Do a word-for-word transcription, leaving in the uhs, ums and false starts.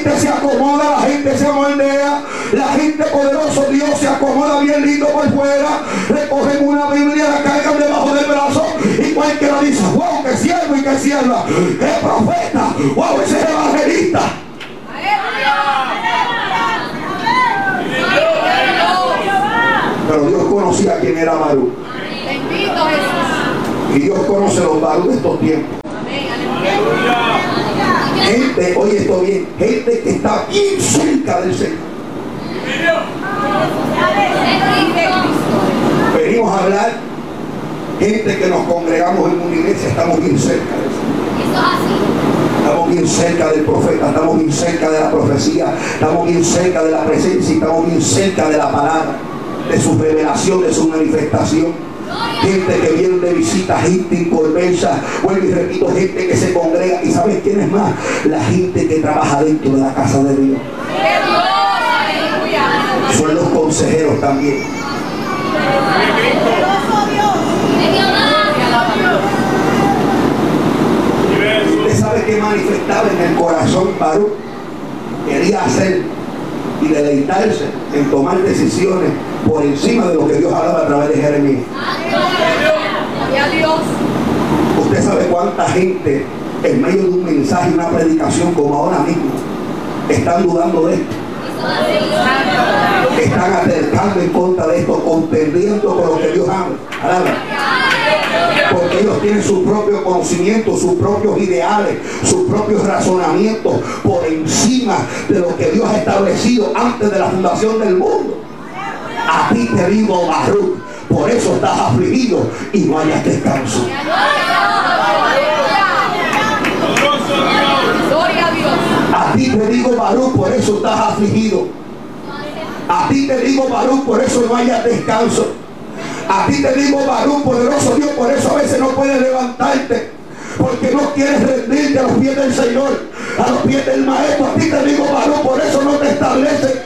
gente se acomoda, la gente se moldea, la gente poderoso Dios se acomoda bien lindo por fuera, recogen una Biblia, la cargan debajo del brazo y cualquiera dice, wow, que siervo y que sierva, que profeta, wow, ese es evangelista. Pero Dios conocía quién era Baruch. Y Dios conoce los Baruch de estos tiempos. Gente, oye esto bien, gente que está bien cerca del Señor. Venimos a hablar, gente que nos congregamos en una iglesia, estamos bien cerca del Señor. Estamos bien cerca del profeta, estamos bien cerca de la profecía, estamos bien cerca de la presencia, estamos bien cerca de la palabra, de su revelación, de su manifestación. Gente que viene de visita, gente inconversa, vuelvo y repito, gente que se congrega. ¿Y sabes quién es más? La gente que trabaja dentro de la casa de Dios. Son los consejeros también. ¿Usted sabe qué manifestaba en el corazón Baruch? Quería hacer y deleitarse en tomar decisiones por encima de lo que Dios hablaba a través de Jeremías. Usted sabe cuánta gente en medio de un mensaje, una predicación como ahora mismo, están dudando de esto, están acercando en contra de esto, contendiendo con lo que Dios habla, porque ellos tienen su propio conocimiento, sus propios ideales, sus propios razonamientos por encima de lo que Dios ha establecido antes de la fundación del mundo. A ti te digo, Baruch, por eso estás afligido y no hayas descanso. A ti te digo, Baruch, por eso estás afligido. A ti te digo, Baruch, por eso no hayas descanso. A ti te digo, Baruch, poderoso Dios, por eso a veces no puedes levantarte, porque no quieres rendirte a los pies del Señor, a los pies del Maestro. A ti te digo, Baruch, por eso no te estableces